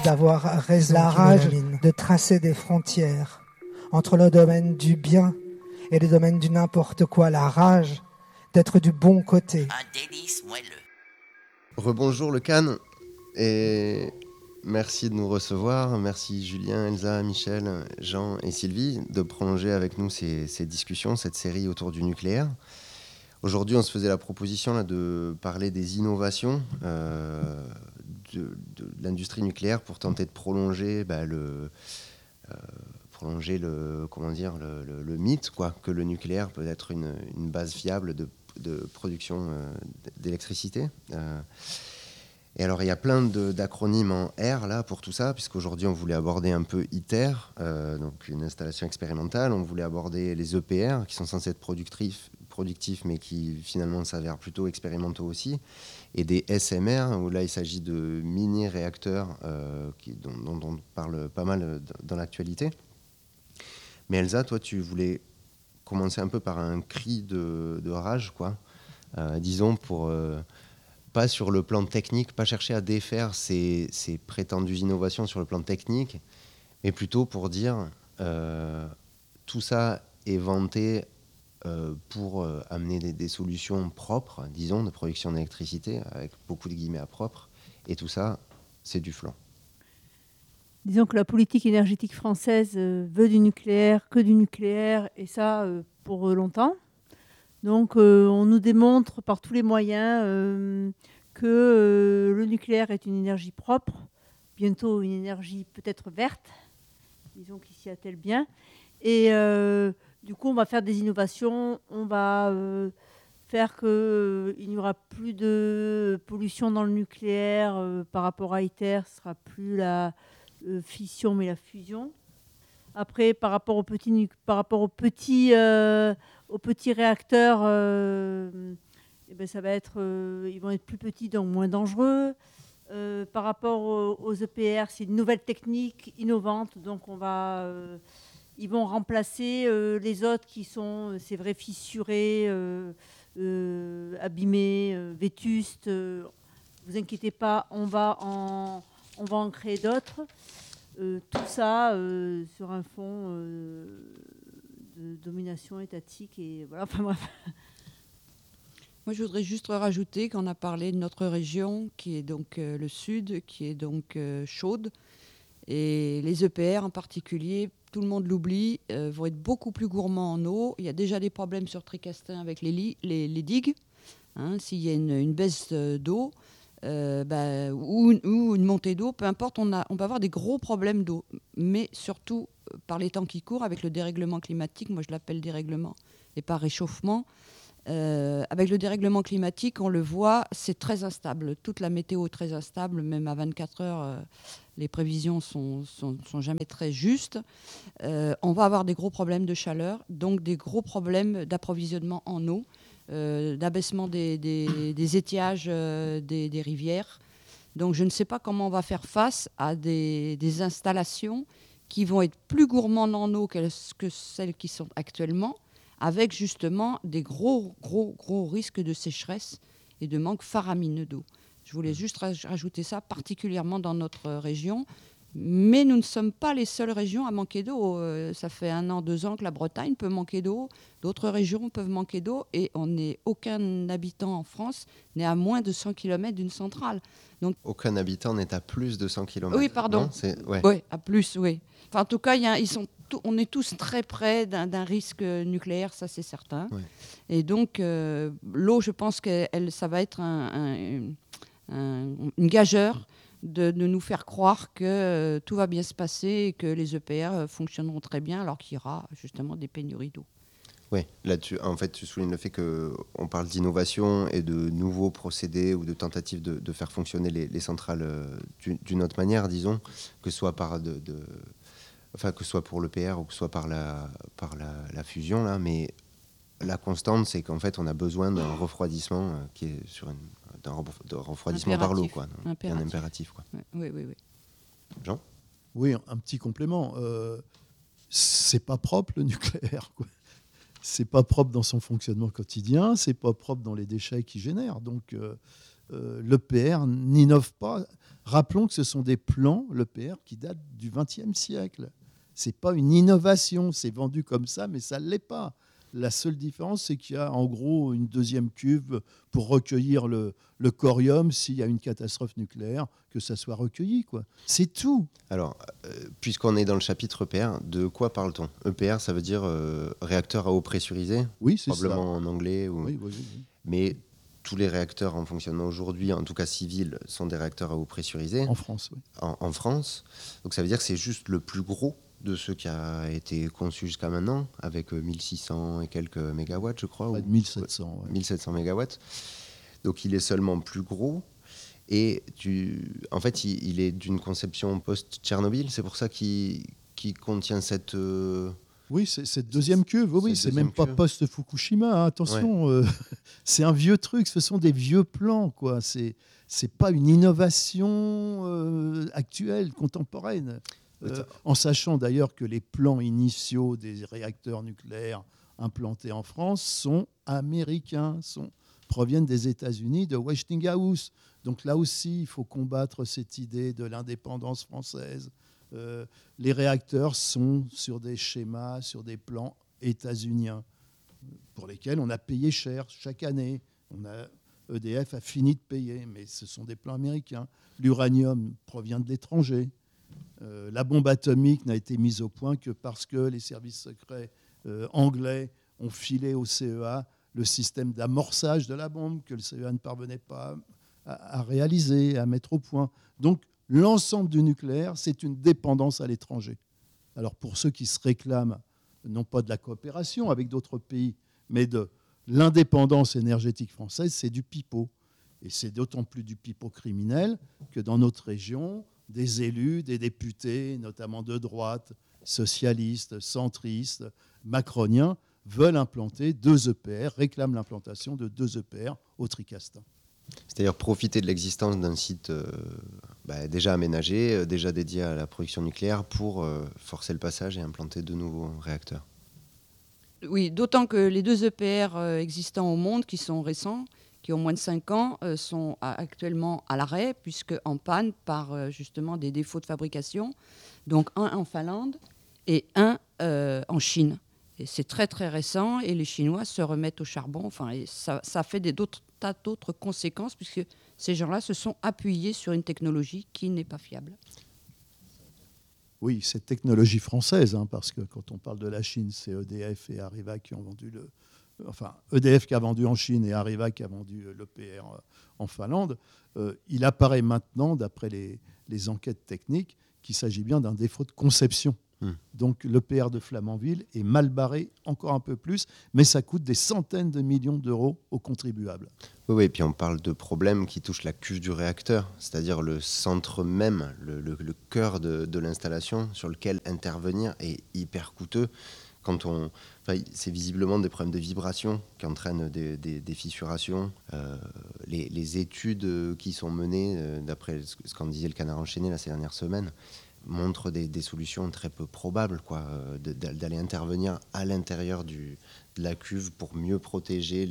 d'avoir raison, la rage de tracer des frontières entre le domaine du bien et le domaine du n'importe quoi, la rage d'être du bon côté. Un délice moelleux. Rebonjour le Cannes, et merci de nous recevoir. Merci Julien, Elsa, Michel, Jean et Sylvie de prolonger avec nous ces discussions, cette série autour du nucléaire. Aujourd'hui, on se faisait la proposition là, de parler des innovations de l'industrie nucléaire pour tenter de prolonger le mythe, quoi, que le nucléaire peut être une base fiable de production d'électricité. Et alors, il y a plein d'acronymes en R là, pour tout ça, puisqu'aujourd'hui, on voulait aborder un peu ITER, donc une installation expérimentale. On voulait aborder les EPR, qui sont censés être productifs, mais qui finalement s'avèrent plutôt expérimentaux aussi. Et des SMR, où là, il s'agit de mini-réacteurs dont on parle pas mal dans l'actualité. Mais Elsa, toi, tu voulais commencer un peu par un cri de rage, quoi. Disons, pour... pas sur le plan technique, pas chercher à défaire ces prétendues innovations sur le plan technique, mais plutôt pour dire tout ça est vanté pour amener des solutions propres, disons, de production d'électricité, avec beaucoup de guillemets à propre, et tout ça, c'est du flan. Disons que la politique énergétique française veut du nucléaire, que du nucléaire, et ça pour longtemps. Donc on nous démontre par tous les moyens que le nucléaire est une énergie propre, bientôt une énergie peut-être verte, disons qu'il s'y attelle bien. Et du coup, on va faire des innovations, on va faire qu'il n'y aura plus de pollution dans le nucléaire par rapport à ITER, ce ne sera plus la fission mais la fusion. Après, par rapport aux petits réacteurs, ça va être, ils vont être plus petits, donc moins dangereux. Par rapport aux EPR, c'est une nouvelle technique innovante, donc ils vont remplacer les autres qui sont, c'est vrai, fissurés, abîmés, vétustes. Vous inquiétez pas, on va en créer d'autres. Tout ça sur un fond de domination étatique et voilà. Enfin bref. Moi, je voudrais juste rajouter qu'on a parlé de notre région, qui est donc le sud, qui est donc chaude, et les EPR en particulier. Tout le monde l'oublie, vont être beaucoup plus gourmands en eau. Il y a déjà des problèmes sur Tricastin avec les digues. S'il y a une baisse d'eau. Ou une montée d'eau, peu importe, on va avoir des gros problèmes d'eau. Mais surtout, par les temps qui courent, avec le dérèglement climatique, moi je l'appelle dérèglement et pas réchauffement, avec le dérèglement climatique, on le voit, c'est très instable. Toute la météo est très instable, même à 24 heures, les prévisions sont jamais très justes. On va avoir des gros problèmes de chaleur, donc des gros problèmes d'approvisionnement en eau. D'abaissement des étiages des rivières. Donc je ne sais pas comment on va faire face à des installations qui vont être plus gourmandes en eau que celles qui sont actuellement, avec justement des gros risques de sécheresse et de manque faramineux d'eau. Je voulais juste rajouter ça, particulièrement dans notre région. Mais nous ne sommes pas les seules régions à manquer d'eau. Ça fait 1 an, 2 ans que la Bretagne peut manquer d'eau. D'autres régions peuvent manquer d'eau. Et aucun habitant en France n'est à moins de 100 km d'une centrale. Donc, aucun habitant n'est à plus de 100 km. Oui, pardon. Oui, à plus, oui. Enfin, en tout cas, on est tous très près d'un risque nucléaire, ça c'est certain. Ouais. Et donc, l'eau, je pense que ça va être une gageure de nous faire croire que tout va bien se passer et que les EPR fonctionneront très bien alors qu'il y aura justement des pénuries d'eau. Oui, là-dessus, en fait, tu soulignes le fait qu'on parle d'innovation et de nouveaux procédés ou de tentatives de faire fonctionner les centrales d'une autre manière, disons, que ce soit que ce soit pour l'EPR ou que ce soit par la fusion, là, mais la constante, c'est qu'en fait, on a besoin d'un refroidissement qui est d'un refroidissement par l'eau, quoi. Un impératif, quoi. Oui. Jean ? Oui, un petit complément. C'est pas propre le nucléaire, quoi. C'est pas propre dans son fonctionnement quotidien, c'est pas propre dans les déchets qu'il génère. Donc, l'EPR n'innove pas. Rappelons que ce sont des plans, l'EPR, qui datent du XXe siècle. Ce n'est pas une innovation, c'est vendu comme ça, mais ça ne l'est pas. La seule différence, c'est qu'il y a en gros une deuxième cuve pour recueillir le corium s'il y a une catastrophe nucléaire, que ça soit recueilli, quoi. C'est tout. Alors, puisqu'on est dans le chapitre EPR, de quoi parle-t-on? EPR, ça veut dire réacteur à eau pressurisée, Oui, c'est probablement ça. en anglais. Oui. Mais tous les réacteurs en fonctionnement aujourd'hui, en tout cas civils, sont des réacteurs à eau pressurisée. En France, oui. En France. Donc ça veut dire que c'est juste le plus gros de ceux qui a été conçu jusqu'à maintenant, avec 1600 et quelques mégawatts, je crois. Près de 1700. Ouais. 1700 mégawatts. Donc il est seulement plus gros. Et en fait, il est d'une conception post-Tchernobyl. C'est pour ça qu'il contient cette... Oui, c'est cette deuxième cuve. Oui, c'est deuxième même pas cuve. post-Fukushima. Hein, attention, c'est un vieux truc. Ce sont des vieux plans, quoi. C'est pas une innovation actuelle, contemporaine. En sachant d'ailleurs que les plans initiaux des réacteurs nucléaires implantés en France sont américains, proviennent des États-Unis, de Westinghouse. Donc là aussi, il faut combattre cette idée de l'indépendance française. Les réacteurs sont sur des schémas, sur des plans états-uniens, pour lesquels on a payé cher chaque année. EDF a fini de payer, mais ce sont des plans américains. L'uranium provient de l'étranger. La bombe atomique n'a été mise au point que parce que les services secrets anglais ont filé au CEA le système d'amorçage de la bombe que le CEA ne parvenait pas à réaliser, à mettre au point. Donc, l'ensemble du nucléaire, c'est une dépendance à l'étranger. Alors, pour ceux qui se réclament, non pas de la coopération avec d'autres pays, mais de l'indépendance énergétique française, c'est du pipeau. Et c'est d'autant plus du pipeau criminel que dans notre région, des élus, des députés, notamment de droite, socialistes, centristes, macroniens, veulent implanter 2 EPR, réclament l'implantation de 2 EPR au Tricastin. C'est-à-dire profiter de l'existence d'un site déjà aménagé, déjà dédié à la production nucléaire pour forcer le passage et implanter de nouveaux réacteurs. Oui, d'autant que les 2 EPR existants au monde, qui sont récents, qui ont moins de 5 ans, sont actuellement à l'arrêt, puisque en panne par justement des défauts de fabrication. Donc un en Finlande et un en Chine. Et c'est très très récent et les Chinois se remettent au charbon. Enfin, et ça fait tas d'autres conséquences, puisque ces gens-là se sont appuyés sur une technologie qui n'est pas fiable. Oui, c'est technologie française, hein, parce que quand on parle de la Chine, c'est EDF et Areva qui ont vendu EDF qui a vendu en Chine et Areva qui a vendu l'EPR en Finlande. Il apparaît maintenant, d'après les enquêtes techniques, qu'il s'agit bien d'un défaut de conception. Donc l'EPR de Flamanville est mal barré encore un peu plus, mais ça coûte des centaines de millions d'euros aux contribuables. Oui, et puis on parle de problèmes qui touchent la cuve du réacteur, c'est-à-dire le centre même, le cœur de l'installation sur lequel intervenir est hyper coûteux. C'est visiblement des problèmes de vibration qui entraînent des fissurations. Les études qui sont menées, d'après ce qu'en disait le Canard enchaîné ces dernières semaines, montrent des solutions très peu probables, d'aller intervenir à l'intérieur de la cuve pour mieux protéger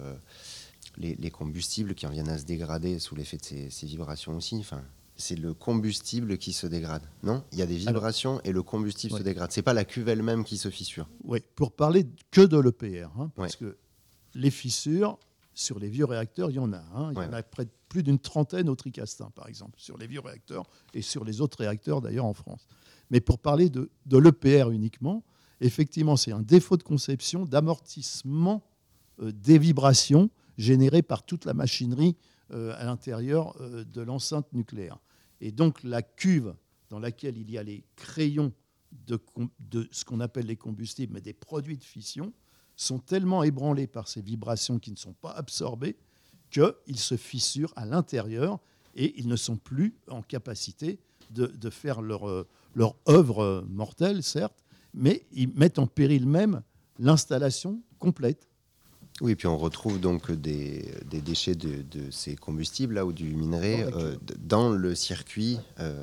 les combustibles qui en viennent à se dégrader sous l'effet de ces vibrations aussi. Enfin, c'est le combustible qui se dégrade, non? Il y a des vibrations et le combustible se dégrade. C'est pas la cuve elle-même qui se fissure. Oui, pour parler que de l'EPR, parce que les fissures, sur les vieux réacteurs, il y en a. Il y en a plus d'une trentaine au Tricastin, par exemple, sur les vieux réacteurs et sur les autres réacteurs, d'ailleurs, en France. Mais pour parler de l'EPR uniquement, effectivement, c'est un défaut de conception, d'amortissement des vibrations générées par toute la machinerie à l'intérieur de l'enceinte nucléaire. Et donc, la cuve dans laquelle il y a les crayons de ce qu'on appelle les combustibles, mais des produits de fission, sont tellement ébranlés par ces vibrations qui ne sont pas absorbées qu'ils se fissurent à l'intérieur et ils ne sont plus en capacité de faire leur œuvre mortelle, certes, mais ils mettent en péril même l'installation complète. Oui, et puis on retrouve donc des déchets de ces combustibles là, ou du minerai dans le circuit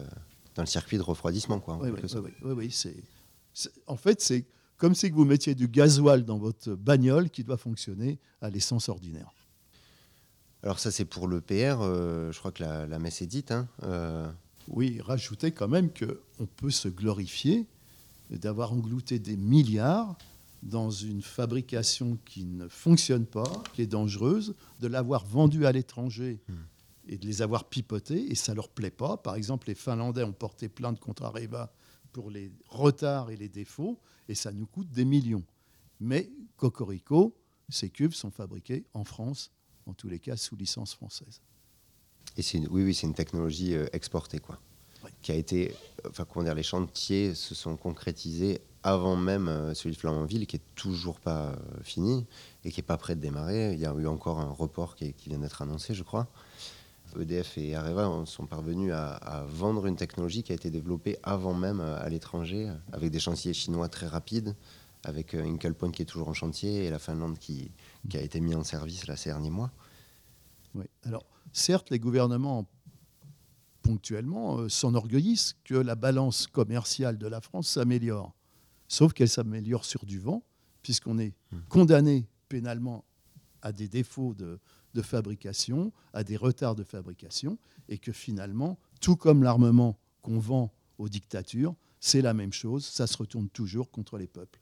de refroidissement. Quoi, oui. En fait, c'est comme si vous mettiez du gasoil dans votre bagnole qui doit fonctionner à l'essence ordinaire. Alors ça, c'est pour l'EPR. Je crois que la messe est dite. Hein. Oui, rajouter quand même qu'on peut se glorifier d'avoir englouté des milliards dans une fabrication qui ne fonctionne pas, qui est dangereuse, de l'avoir vendue à l'étranger et de les avoir pipotés, et ça ne leur plaît pas. Par exemple, les Finlandais ont porté plainte contre Areva pour les retards et les défauts, et ça nous coûte des millions. Mais, cocorico, ces cuves sont fabriquées en France, en tous les cas sous licence française. Et c'est une technologie exportée, quoi. Oui. Qui a été, les chantiers se sont concrétisés avant même celui de Flamanville, qui est toujours pas fini et qui est pas prêt de démarrer. Il y a eu encore un report qui vient d'être annoncé, je crois. EDF et Areva sont parvenus à vendre une technologie qui a été développée avant même à l'étranger, avec des chantiers chinois très rapides, avec Hinkley Point qui est toujours en chantier et la Finlande qui a été mis en service là, ces derniers mois. Oui. Alors, certes, les gouvernements ponctuellement s'enorgueillissent que la balance commerciale de la France s'améliore. Sauf qu'elle s'améliore sur du vent, puisqu'on est condamné pénalement à des défauts de fabrication, à des retards de fabrication, et que finalement, tout comme l'armement qu'on vend aux dictatures, c'est la même chose, ça se retourne toujours contre les peuples.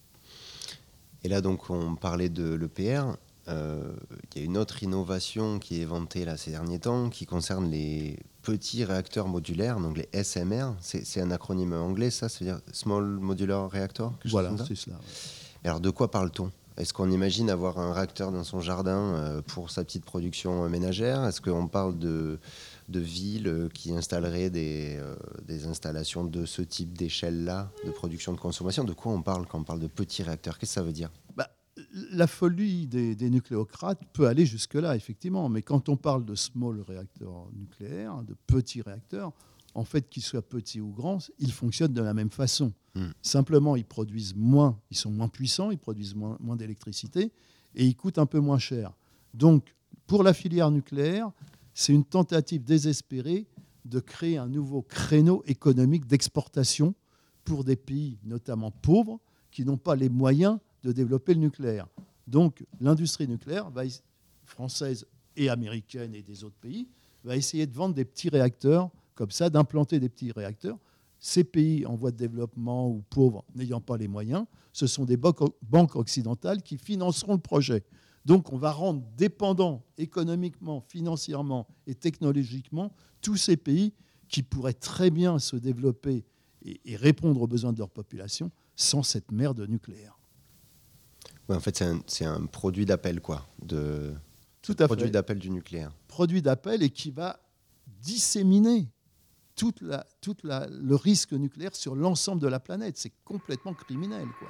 Et là, donc, on parlait de l'EPR. Il y a une autre innovation qui est vantée là, ces derniers temps, qui concerne les petits réacteurs modulaires, donc les SMR. C'est un acronyme anglais, ça veut dire Small Modular Reactor. Voilà, c'est cela. Ouais. Alors, de quoi parle-t-on ? Est-ce qu'on imagine avoir un réacteur dans son jardin pour sa petite production ménagère ? Est-ce qu'on parle de villes qui installeraient des installations de ce type d'échelle-là, de production de consommation ? De quoi on parle quand on parle de petits réacteurs ? Qu'est-ce que ça veut dire ? La folie des nucléocrates peut aller jusque-là, effectivement. Mais quand on parle de small réacteurs nucléaires, de petits réacteurs, en fait, qu'ils soient petits ou grands, ils fonctionnent de la même façon. Simplement, ils produisent moins, ils sont moins puissants, ils produisent moins d'électricité et ils coûtent un peu moins cher. Donc, pour la filière nucléaire, c'est une tentative désespérée de créer un nouveau créneau économique d'exportation pour des pays, notamment pauvres, qui n'ont pas les moyens de développer le nucléaire. Donc, l'industrie nucléaire, française et américaine et des autres pays, va essayer de vendre des petits réacteurs, comme ça, d'implanter des petits réacteurs. Ces pays en voie de développement ou pauvres, n'ayant pas les moyens, ce sont des banques occidentales qui financeront le projet. Donc, on va rendre dépendants économiquement, financièrement et technologiquement tous ces pays qui pourraient très bien se développer et répondre aux besoins de leur population sans cette mer de nucléaire. Ouais, en fait, c'est un produit d'appel, quoi. Tout à produit fait. d'appel du nucléaire. Produit d'appel et qui va disséminer tout le risque nucléaire sur l'ensemble de la planète. C'est complètement criminel, quoi.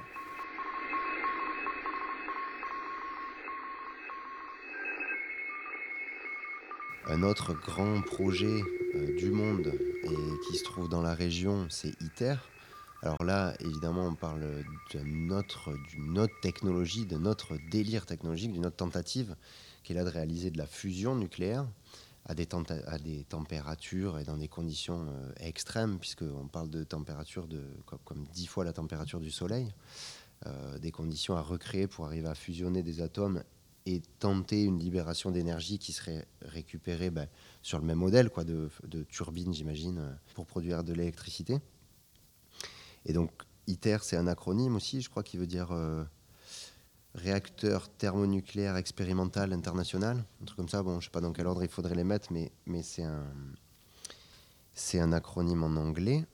Un autre grand projet du monde et qui se trouve dans la région, c'est ITER. Alors là, évidemment, on parle d'une autre technologie, de notre délire technologique, d'une autre tentative qui est là de réaliser de la fusion nucléaire à des températures et dans des conditions extrêmes, puisqu'on parle de températures comme 10 fois la température du Soleil, des conditions à recréer pour arriver à fusionner des atomes et tenter une libération d'énergie qui serait récupérée sur le même modèle, quoi, de turbine, j'imagine, pour produire de l'électricité. Et donc, ITER, c'est un acronyme aussi, je crois, qui veut dire réacteur thermonucléaire expérimental international, un truc comme ça. Bon, je ne sais pas dans quel ordre il faudrait les mettre, mais c'est un acronyme en anglais.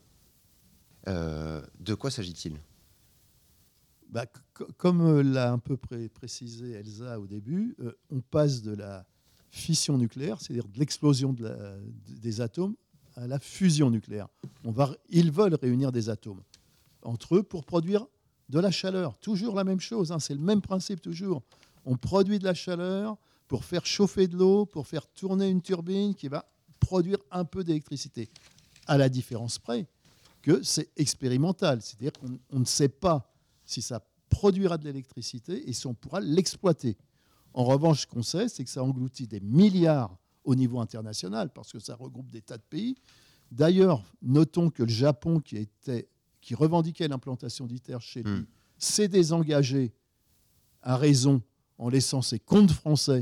De quoi s'agit-il ? Comme l'a un peu précisé Elsa au début, on passe de la fission nucléaire, c'est-à-dire de l'explosion des atomes, à la fusion nucléaire. Ils veulent réunir des atomes entre eux pour produire de la chaleur. Toujours la même chose, hein, c'est le même principe toujours. On produit de la chaleur pour faire chauffer de l'eau, pour faire tourner une turbine qui va produire un peu d'électricité. À la différence près que c'est expérimental, c'est-à-dire qu'on ne sait pas si ça produira de l'électricité et si on pourra l'exploiter. En revanche, ce qu'on sait, c'est que ça engloutit des milliards au niveau international parce que ça regroupe des tas de pays. D'ailleurs, notons que le Japon, qui revendiquait l'implantation d'ITER chez lui, s'est désengagé à raison en laissant ses comptes français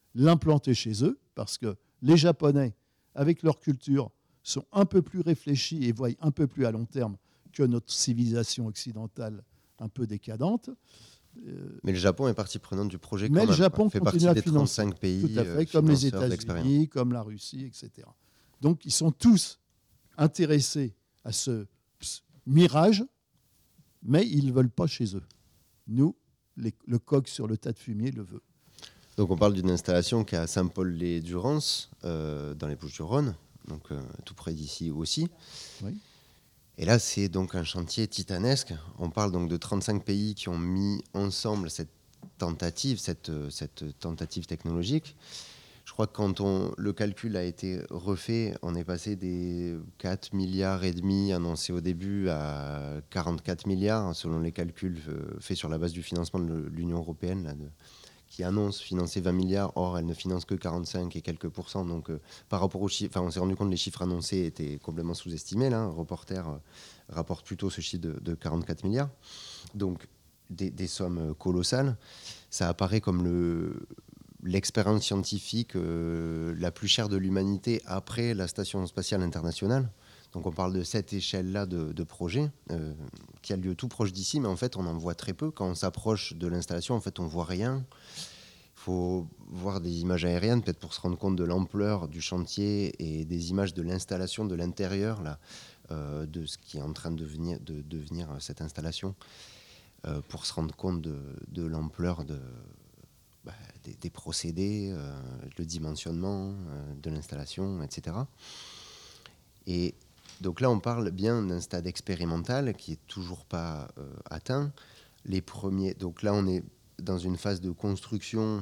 l'implanter chez eux, parce que les Japonais, avec leur culture, sont un peu plus réfléchis et voient un peu plus à long terme que notre civilisation occidentale un peu décadente. Mais le Japon est partie prenante du projet. Mais quand le même, Japon fait continue partie à des financer. 35 pays Tout à fait, comme les financeurs d'expérience. États-Unis, comme la Russie, etc. Donc, ils sont tous intéressés à ce mirage, mais ils ne veulent pas chez eux. Nous, le coq sur le tas de fumier le veut. Donc on parle d'une installation qui est à Saint-Paul-les-Durances, dans les Bouches-du-Rhône, donc tout près d'ici aussi. Oui. Et là, c'est donc un chantier titanesque. On parle donc de 35 pays qui ont mis ensemble cette tentative technologique. Je crois que quand le calcul a été refait, on est passé des 4,5 milliards annoncés au début à 44 milliards, selon les calculs faits sur la base du financement de l'Union européenne, là, qui annonce financer 20 milliards, or elle ne finance que 45 et quelques pourcents. Donc par rapport aux chiffres, on s'est rendu compte que les chiffres annoncés étaient complètement sous-estimés. Là. Reporter rapporte plutôt ce chiffre de 44 milliards. Donc des sommes colossales. Ça apparaît comme l'expérience scientifique la plus chère de l'humanité après la Station spatiale internationale. Donc on parle de cette échelle-là de projet qui a lieu tout proche d'ici, mais en fait on en voit très peu. Quand on s'approche de l'installation, en fait on voit rien. Il faut voir des images aériennes peut-être pour se rendre compte de l'ampleur du chantier et des images de l'installation de l'intérieur là, de ce qui est en train de devenir cette installation, pour se rendre compte de l'ampleur des procédés, le dimensionnement de l'installation, etc. Et donc là, on parle bien d'un stade expérimental qui est toujours pas atteint. Donc là, on est dans une phase de construction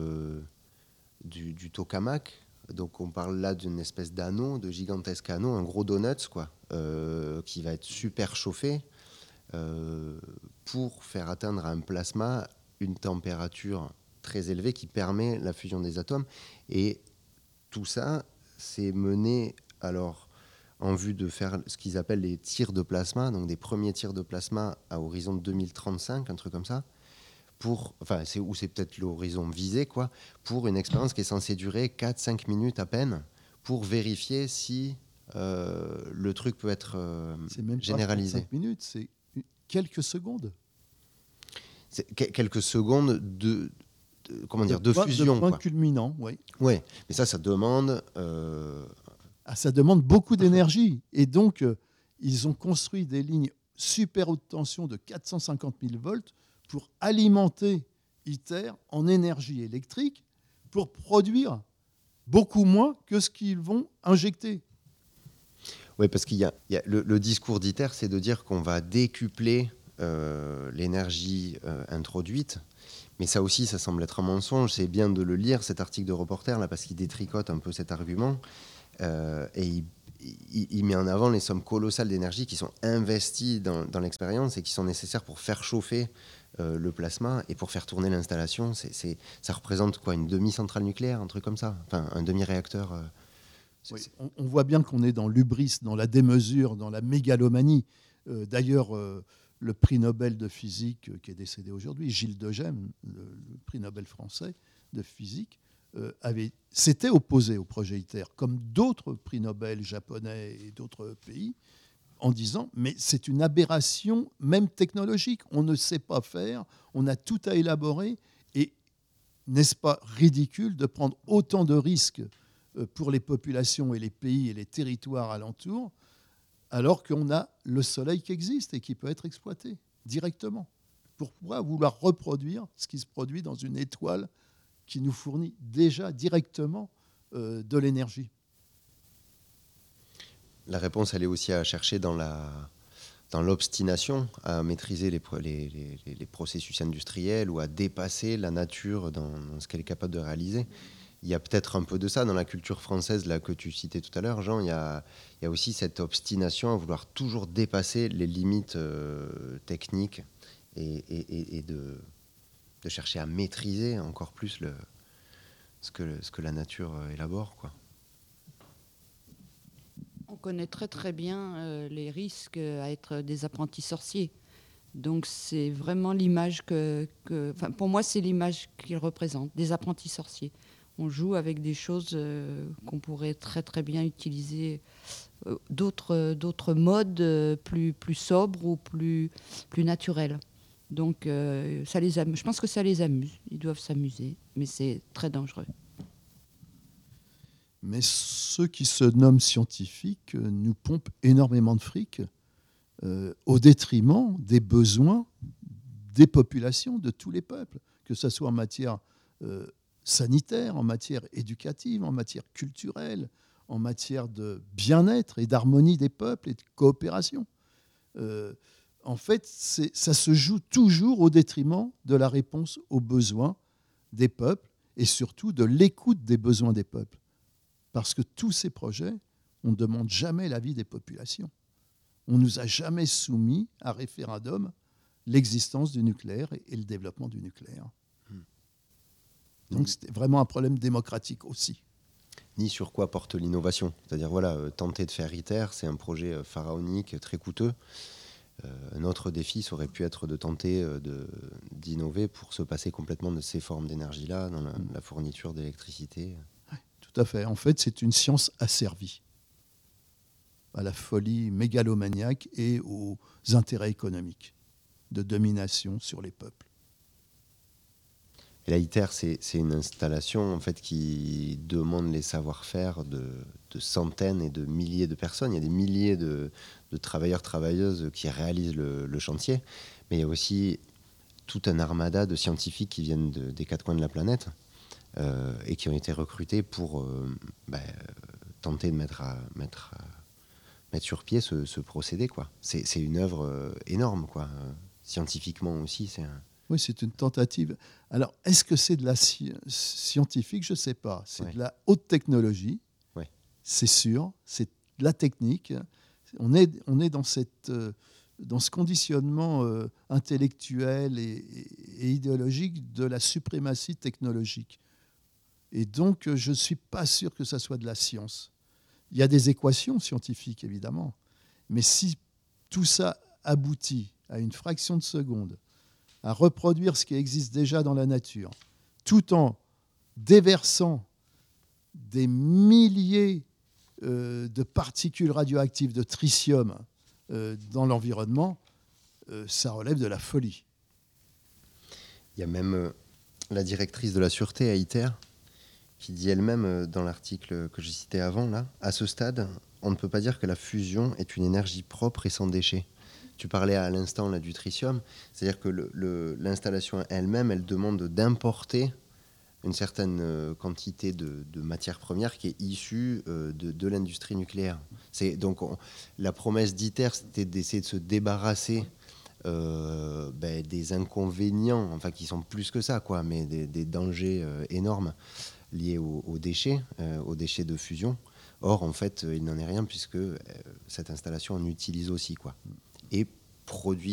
du tokamak. Donc on parle là d'une espèce d'anneau, de gigantesque anneau, un gros donut, quoi, qui va être super chauffé pour faire atteindre à un plasma une température très élevée qui permet la fusion des atomes. Et tout ça, c'est mené alors en vue de faire ce qu'ils appellent les tirs de plasma, donc des premiers tirs de plasma à horizon 2035, un truc comme ça, c'est peut-être l'horizon visé, quoi, pour une expérience qui est censée durer 4-5 minutes à peine, pour vérifier si le truc peut être c'est même généralisé. Pas 5 minutes, c'est quelques secondes. C'est quelques secondes de fusion. De point quoi. culminant, oui. Ouais, mais ça demande... ça demande beaucoup d'énergie. Et donc, ils ont construit des lignes super haute tension de 450 000 volts pour alimenter ITER en énergie électrique pour produire beaucoup moins que ce qu'ils vont injecter. Oui, parce qu'il y a le discours d'ITER, c'est de dire qu'on va décupler l'énergie introduite. Mais ça aussi, ça semble être un mensonge. C'est bien de le lire, cet article de Reporter, là, parce qu'il détricote un peu cet argument. Et il met en avant les sommes colossales d'énergie qui sont investies dans l'expérience et qui sont nécessaires pour faire chauffer le plasma et pour faire tourner l'installation. Ça représente quoi, une demi-centrale nucléaire, un truc comme ça, enfin un demi-réacteur. Oui, on voit bien qu'on est dans l'hubris, dans la démesure, dans la mégalomanie. D'ailleurs, le prix Nobel de physique qui est décédé aujourd'hui, Gilles de Gem, le prix Nobel français de physique, s'était opposé au projet ITER, comme d'autres prix Nobel japonais et d'autres pays, en disant mais c'est une aberration même technologique, on ne sait pas faire, on a tout à élaborer, et n'est-ce pas ridicule de prendre autant de risques pour les populations et les pays et les territoires alentours, alors qu'on a le soleil qui existe et qui peut être exploité directement. Pourquoi vouloir reproduire ce qui se produit dans une étoile qui nous fournit déjà directement de l'énergie? La réponse, elle est aussi à chercher dans l'obstination à maîtriser les processus industriels ou à dépasser la nature dans ce qu'elle est capable de réaliser. Il y a peut-être un peu de ça dans la culture française là, que tu citais tout à l'heure, Jean. Il y a aussi cette obstination à vouloir toujours dépasser les limites techniques et de chercher à maîtriser encore plus ce que la nature élabore, quoi. On connaît très très bien les risques à être des apprentis sorciers. Donc c'est vraiment l'image pour moi, c'est l'image qu'ils représentent, des apprentis sorciers. On joue avec des choses qu'on pourrait très très bien utiliser, d'autres modes plus sobres ou plus naturels. Donc je pense que ça les amuse. Ils doivent s'amuser, mais c'est très dangereux. Mais ceux qui se nomment scientifiques nous pompent énormément de fric au détriment des besoins des populations, de tous les peuples, que ce soit en matière sanitaire, en matière éducative, en matière culturelle, en matière de bien-être et d'harmonie des peuples et de coopération. En fait, ça se joue toujours au détriment de la réponse aux besoins des peuples et surtout de l'écoute des besoins des peuples. Parce que tous ces projets, on ne demande jamais l'avis des populations. On ne nous a jamais soumis à référendum l'existence du nucléaire et le développement du nucléaire. Donc c'était vraiment un problème démocratique aussi. Ni sur quoi porte l'innovation. C'est-à-dire, tenter de faire ITER, c'est un projet pharaonique, très coûteux. Un autre défi, ça aurait pu être de tenter d'innover pour se passer complètement de ces formes d'énergie-là dans la fourniture d'électricité. Ouais, tout à fait. En fait, c'est une science asservie à la folie mégalomaniaque et aux intérêts économiques de domination sur les peuples. Et la ITER, c'est une installation en fait, qui demande les savoir-faire de centaines et de milliers de personnes. Il y a des milliers de travailleurs, travailleuses qui réalisent le chantier, mais il y a aussi tout un armada de scientifiques qui viennent des quatre coins de la planète et qui ont été recrutés pour tenter de mettre sur pied ce procédé, quoi. C'est une œuvre énorme, quoi. Scientifiquement aussi, Oui, c'est une tentative. Alors, est-ce que c'est de la scientifique? Je ne sais pas. C'est de la haute technologie, c'est sûr. C'est de la technique. On est dans ce conditionnement intellectuel et idéologique de la suprématie technologique. Et donc, je ne suis pas sûr que ça soit de la science. Il y a des équations scientifiques, évidemment. Mais si tout ça aboutit à une fraction de seconde, à reproduire ce qui existe déjà dans la nature, tout en déversant des milliers de particules radioactives de tritium dans l'environnement, ça relève de la folie. Il y a même la directrice de la sûreté à ITER qui dit elle-même dans l'article que j'ai cité avant, là, à ce stade, on ne peut pas dire que la fusion est une énergie propre et sans déchets. Tu parlais à l'instant là, du tritium, c'est-à-dire que l'installation elle-même, elle demande d'importer une certaine quantité de matières premières qui est issue de l'industrie nucléaire. Donc la promesse d'ITER, c'était d'essayer de se débarrasser des inconvénients, enfin qui sont plus que ça, quoi, mais des dangers énormes liés aux déchets de fusion. Or, en fait, il n'en est rien puisque cette installation en utilise aussi, quoi. Et produit